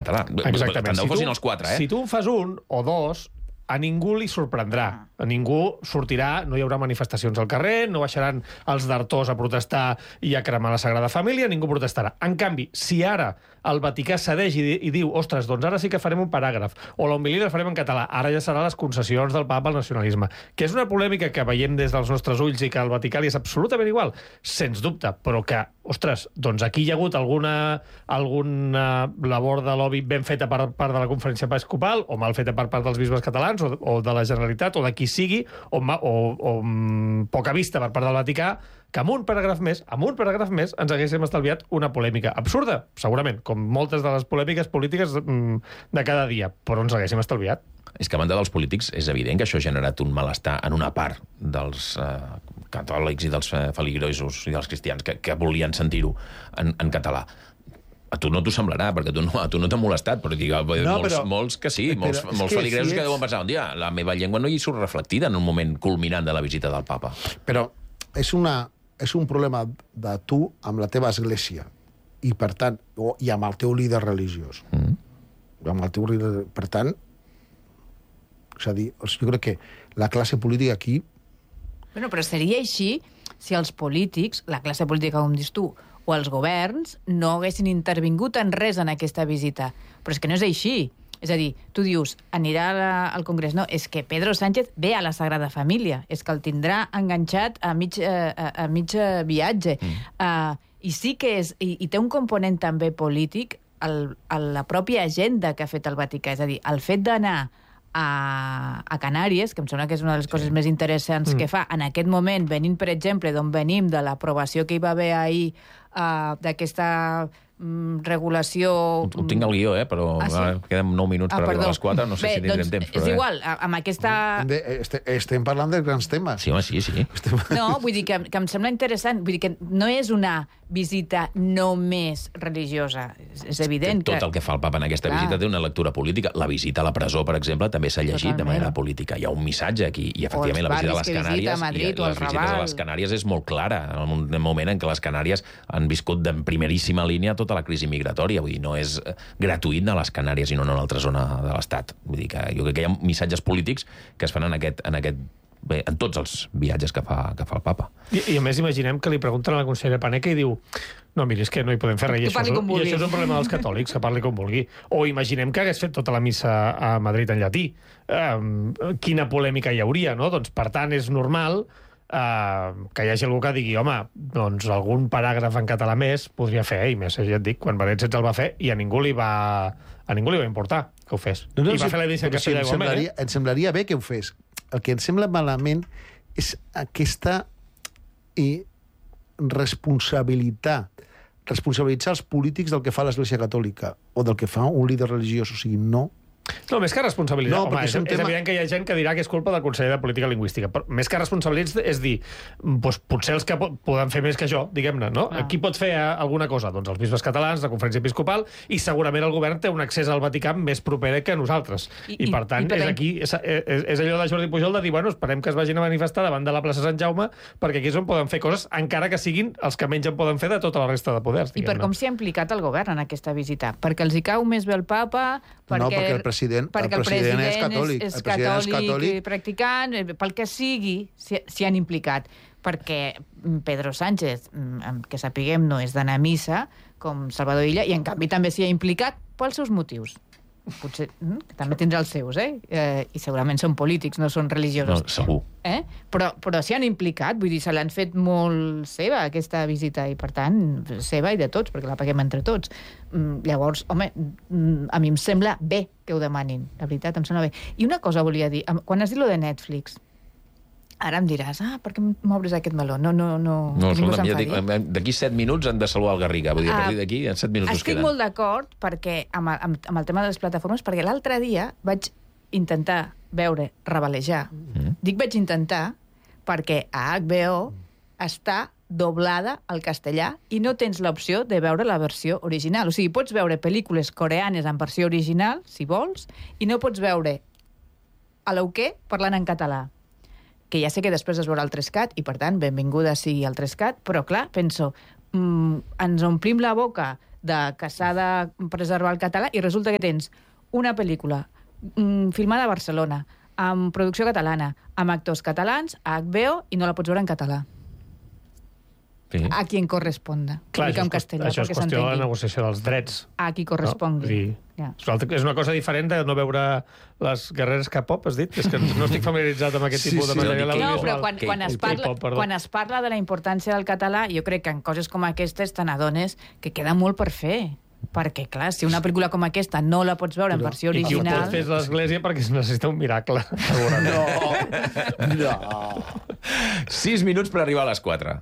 català. Exactament. Tant de bo fossin els 4, Si tu en fas un o dos, a ningú li sorprendrà. A ningú sortirà, no hi haurà manifestacions al carrer, no baixaran els d'Artós a protestar i a cremar la Sagrada Família, ningú protestarà. En canvi, si ara el Vaticà cedeix i diu, ostres, doncs ara sí que farem un paràgraf, o l'homilí la farem en català, ara ja serà les concessions del papa al nacionalisme, que és una polèmica que veiem des dels nostres ulls i que al Vaticà li és absolutament igual, sens dubte, però que, ostres, doncs aquí hi ha hagut alguna labor de lobby ben feta per part de la Conferència Episcopal, o mal feta per part dels bisbes catalans, o de la Generalitat, o de qui sigui, o poca vista per part del Vaticà, que amb un paràgraf més ens haguéssim estalviat una polèmica absurda, segurament, com moltes de les polèmiques polítiques de cada dia, però ens haguéssim estalviat. És que a banda dels polítics és evident que això ha generat un malestar en una part dels catòlics i dels feligresos i dels cristians que volien sentir-ho en català. A tu no t'ho semblarà, perquè a tu no t'ha molestat, però molts que sí, molts feligresos que deuen pensar, un dia, la meva llengua no hi surt reflectida en un moment culminant de la visita del papa. Però és un problema de tu amb la teva església i, per tant, i amb el teu líder religiós. Amb el teu líder... Per tant, és a dir, jo crec que la classe política aquí... Bueno, però seria així si els polítics, la classe política, com dius tu, o els governs no haguessin intervingut en res en aquesta visita. Però és que no és així. És a dir, tu dius, anirà al Congrés. No, és que Pedro Sánchez ve a la Sagrada Família. És que el tindrà enganxat a mig viatge. I sí que és... I té un component també polític a la pròpia agenda que ha fet el Vaticà. És a dir, el fet d'anar a Canàries, que em sembla que és una de les coses més interessants que fa, en aquest moment, venint, per exemple, d'on venim, de l'aprovació que hi va haver ahir d'aquesta regulació... Ho tinc al guió, però queden 9 minuts per arribar a les 4, no sé si tindrem temps. És igual, amb aquesta... Estem parlant de grans temes. Sí, home, sí. No, vull dir que em sembla interessant, vull dir que no és una visita només religiosa. És evident que... Tot el que fa el papa en aquesta visita té una lectura política. La visita a la presó, per exemple, també s'ha llegit de manera política. Hi ha un missatge aquí, i efectivament la visita a les Canàries, les visites a les Canàries és molt clara, en un moment en què les Canàries han viscut de primeríssima línia tota la crisi migratòria. Vull dir, no és gratuït anar a les Canàries i no a una altra zona de l'Estat. Vull dir que jo crec que hi ha missatges polítics que es fan en tots els viatges que fa el papa. I a més imaginem que li pregunten a la consellera Paneque i diu, no, mira, és que no hi podem fer res, i això és un problema dels catòlics, que parli com vulgui. O imaginem que hagués fet tota la missa a Madrid en llatí. Quina polèmica hi hauria, no? Doncs, per tant, és normal que hi hagi algú que digui, home, doncs algun paràgraf en català més podria fer, i més, ja et dic, quan Benet XVI el va fer, i a ningú li va importar que ho fes. I va fer la edició en castellà igualment. Em semblaria bé que ho fes. El que em sembla malament és aquesta responsabilitzar els polítics del que fa l'Església Catòlica o del que fa un líder religiós, o sigui, no. No, més que responsabilitat. Home, és evident que hi ha gent que dirà que és culpa del conseller de Política Lingüística, però més que responsabilitat és dir, doncs, potser els que poden fer més que jo, diguem-ne, no? Qui pot fer alguna cosa? Doncs els bisbes catalans, la Conferència Episcopal, i segurament el govern té un accés al Vaticà més proper que nosaltres. I per tant, és allò de Jordi Pujol de dir, bueno, esperem que es vagin a manifestar davant de la plaça Sant Jaume, perquè aquí és on poden fer coses, encara que siguin els que menys en poden fer de tota la resta de poders. I per com s'hi ha implicat el govern en aquesta visita? Perquè els hi cau més bé el papa? No, perquè el president és catòlic. És catòlic practicant, pel que sigui, s'hi han implicat. Perquè Pedro Sánchez, que sapiguem, no és d'anar a missa, com Salvador Illa, i en canvi també s'hi ha implicat pels seus motius. Potser també tindrà els seus, i segurament són polítics, no són religiosos. No, segur. Però s'hi han implicat, vull dir, se l'han fet molt seva, aquesta visita, i per tant, seva i de tots, perquè la paguem entre tots. Llavors, home, a mi em sembla bé que ho demanin, la veritat, em sembla bé. I una cosa volia dir, quan has dit lo de Netflix, ara em diràs, per què m'obres aquest meló? No, escolta'm, ja dic, d'aquí 7 minuts han de saludar el Garriga. Vull dir, a partir d'aquí, en 7 minuts us queden. Estic molt d'acord perquè amb el tema de les plataformes, perquè l'altre dia vaig intentar veure Ravalejar. Dic vaig intentar perquè a HBO està doblada al castellà i no tens l'opció de veure la versió original. O sigui, pots veure pel·lícules coreanes en versió original, si vols, i no pots veure a l'Uqué parlant en català. Que ja sé que després es veurà el 3CAT i, per tant, benvinguda sigui el 3CAT, però, clar, penso, ens omplim la boca de que s'ha de preservar el català i resulta que tens una pel·lícula filmada a Barcelona, amb producció catalana, amb actors catalans, a HBO, i no la pots veure en català. Sí. A qui en corresponda. Clar, això és qüestió de la negociació dels drets. A qui correspongui. No? És una cosa diferent de no veure les guerreres K-pop, has dit? És que no estic familiaritzat amb aquest tipus de material audiovisual. No, però quan es parla de la importància del català, jo crec que en coses com aquestes te n'adones que queda molt per fer. Perquè, clar, si una pel·lícula com aquesta no la pots veure en versió original... I qui ho pot fer és l'Església perquè es necessita un miracle. No. 6 minuts per arribar a les 4.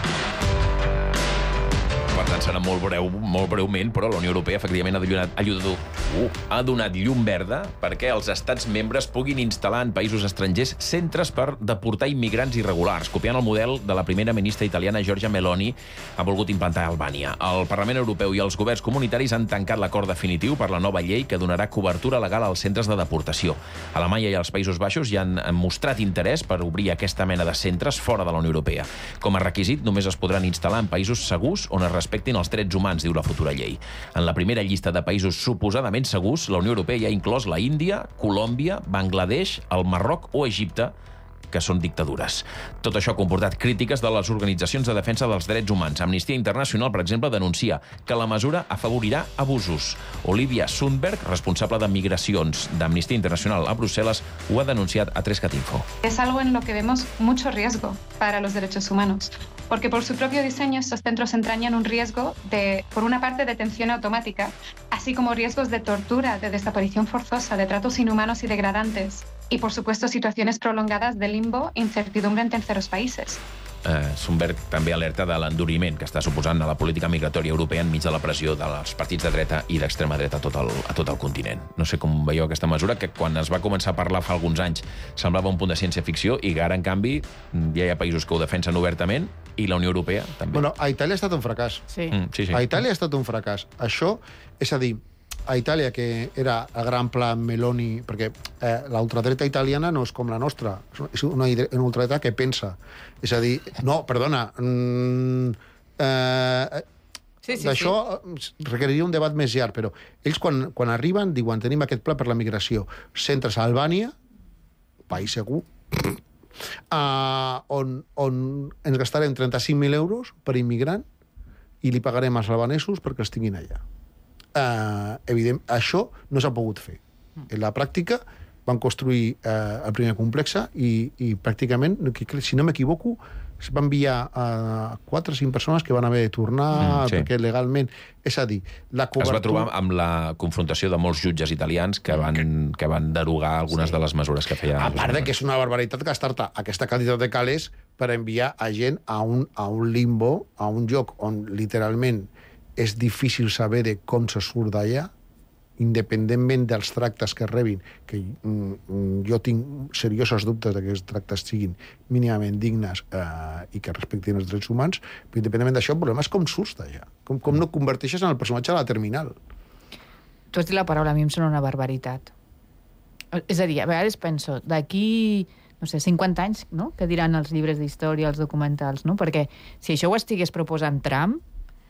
Per tant, serà molt breument, però la Unió Europea efectivament ha donat llum verda perquè els estats membres puguin instal·lar en països estrangers centres per deportar immigrants irregulars, copiant el model de la primera ministra italiana Giorgia Meloni ha volgut implantar a Albània. El Parlament Europeu i els governs comunitaris han tancat l'acord definitiu per la nova llei que donarà cobertura legal als centres de deportació. Alemanya i els Països Baixos ja han mostrat interès per obrir aquesta mena de centres fora de la Unió Europea. Com a requisit, només es podran instal·lar en països segurs on es respectin els drets humans, diu la futura llei. En la primera llista de països suposadament segurs, la Unió Europea ja ha inclòs la Índia, Colòmbia, Bangladesh, el Marroc o Egipte, que són dictadures. Tot això ha comportat crítiques de les organitzacions de defensa dels drets humans. Amnistia Internacional, per exemple, denuncia que la mesura afavorirà abusos. Olivia Sundberg, responsable de migracions d'Amnistia Internacional a Brussel·les, ho ha denunciat a 3catinfo. Es algo en lo que vemos mucho riesgo para los derechos humanos, porque por su propio diseño estos centros entrañan un riesgo de, por una parte, detención automática, así como riesgos de tortura, de desaparición forzosa, de tratos inhumanos y degradantes, y, por supuesto, situaciones prolongadas de limbo i incertidumbre en terceros países. Sundberg també alerta de l'enduriment que està suposant a la política migratòria europea enmig de la pressió dels partits de dreta i d'extrema dreta a tot el continent. No sé com veieu aquesta mesura, que quan es va començar a parlar fa alguns anys semblava un punt de ciència-ficció i que ara, en canvi, ja hi ha països que ho defensen obertament i la Unió Europea també. Bueno, a Itàlia ha estat un fracàs. Sí. Sí. A Itàlia ha estat un fracàs. Això, és a dir, a Itàlia, que era el gran plan Meloni, perquè l'ultradreta italiana no és com la nostra, és una ultradreta que pensa. És a dir, no, perdona, d'això requeriria un debat més llarg, però ells quan arriben diuen tenim aquest pla per la migració, centres a Albània, país segur, on ens gastarem 35.000 euros per immigrant i li pagarem als albanesos perquè els tinguin allà. Evident, això no s'ha pogut fer. En la pràctica van construir el primer complex i pràcticament, si no m'equivoco, es van enviar 4 o 5 persones que van haver de tornar perquè legalment... És a dir, la cobertura... Es va trobar amb la confrontació de molts jutges italians que van derogar algunes de les mesures que feia... A part de que és una barbaritat gastar-te aquesta quantitat de calés per enviar a gent a un limbo, a un lloc on literalment és difícil saber de com se surt d'allà, independentment dels tractes que rebin, que jo tinc seriosos dubtes que els tractes siguin mínimament dignes i que respectin els drets humans, però independentment d'això, el problema és com surts d'allà, com no converteixes en el personatge de la terminal. Tu has dit la paraula, a mi em sona una barbaritat. És a dir, a vegades penso, d'aquí, no sé, 50 anys, no?, que diran els llibres d'història, els documentals, no?, perquè si això ho estigués proposant Trump,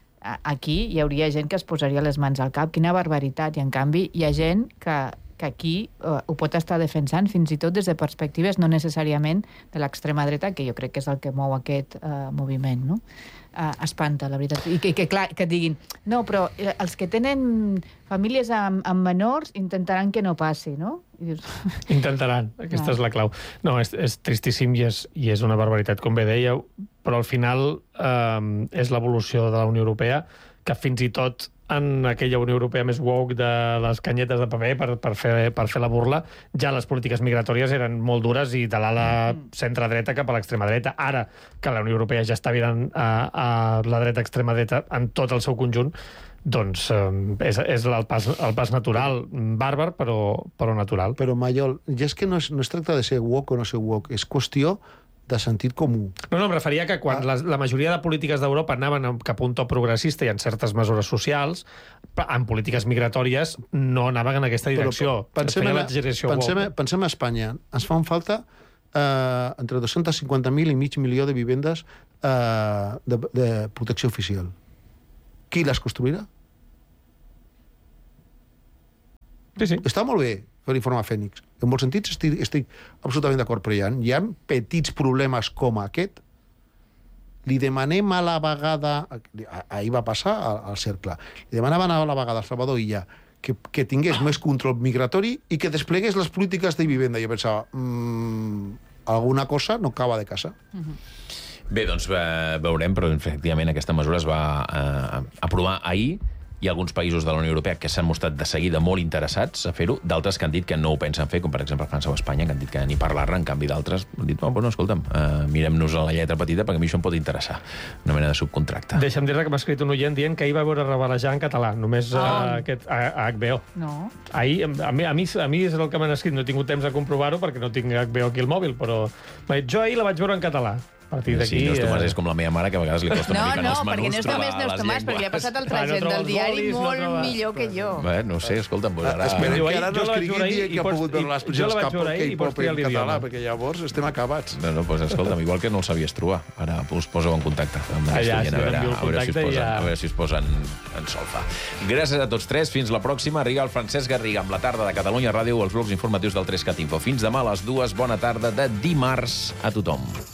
aquí hi hauria gent que es posaria les mans al cap. Quina barbaritat. I, en canvi, hi ha gent que aquí ho pot estar defensant fins i tot des de perspectives no necessàriament de l'extrema dreta, que jo crec que és el que mou aquest moviment, no? Espanta, la veritat. I que diguin, no, però els que tenen famílies amb menors intentaran que no passi, no? I dius... Intentaran, aquesta és la clau. No, és tristíssim i és una barbaritat, com bé dèieu, però al final és l'evolució de la Unió Europea, que fins i tot en aquella Unió Europea més woke de les canyetes de paper per fer la burla, ja les polítiques migratòries eren molt dures i de l'ala centre-dreta cap a l'extrema dreta. Ara que la Unió Europea ja està virant a la dreta-extrema dreta en tot el seu conjunt, doncs és el pas natural, bàrbar, però natural. Però, Maiol, ja és que no es tracta de ser woke o no ser woke, és qüestió de sentit comú. No, em referia que quan la majoria de polítiques d'Europa anaven cap a un to progressista i en certes mesures socials, en polítiques migratòries no anaven en aquesta direcció. Pensem a Espanya. Ens fan falta entre 250.000 i mig milió de vivendes de protecció oficial. Qui les construirà? Sí. Està molt bé fer l'informe Fènix. En molts sentits estic absolutament d'acord, però hi ha petits problemes com aquest. Li demanem a la vegada... Ahir va passar al Cercle. Li demanaven a la vegada al Salvador Illa que tingués més control migratori i que desplegués les polítiques de vivenda. Jo pensava, alguna cosa no acaba de casa. Bé, doncs veurem, però efectivament aquesta mesura es va aprovar ahir. Hi ha alguns països de la Unió Europea que s'han mostrat de seguida molt interessats a fer-ho, d'altres que han dit que no ho pensen fer, com per exemple França o Espanya, que han dit que ni parlar-ne, en canvi d'altres han dit, bueno, escolta'm, mirem-nos a la lletra petita perquè a mi això em pot interessar. Una mena de subcontracte. Deixa'm dir-te que m'ha escrit un oient dient que ahir va veure revelejar en català, només aquest a HBO. No. Ahir, a mi és el que m'han escrit, no he tingut temps de comprovar-ho perquè no tinc HBO aquí al mòbil, però jo ahir la vaig veure en català. Sí, Neus Tomàs és com la meva mare, que a vegades li costa una mica en els menús perquè Neus Tomàs és Neus Tomàs, perquè li ha passat altra gent del diari molt millor que jo. Bé, no sé, escolta'm, ara... Esperem que ara no escriguin dient que ha pogut veure les primeres K-pop en català, perquè llavors estem acabats. No, doncs escolta'm, igual que no el sabies trobar. Ara us poseu en contacte amb l'estudiant, a veure si es posen en solfa. Gràcies a tots tres, fins la pròxima. Arriba el Francesc Garriga amb la tarda de Catalunya Ràdio, els blocs informatius del 3CAT Info. Fins demà a les 2, bona tarda de dimarts a tothom.